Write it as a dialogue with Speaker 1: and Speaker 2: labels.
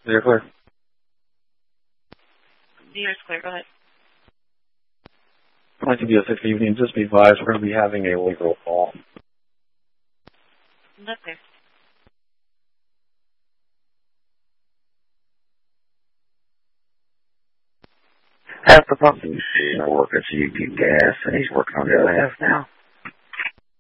Speaker 1: You're clear.
Speaker 2: You're clear. Go ahead.
Speaker 1: I'd like to be a 6 evening. Just be advised, we're going to be having a legal call.
Speaker 2: Okay.
Speaker 3: Half the pumping machine I work at UP Gas, and he's working on the other half now.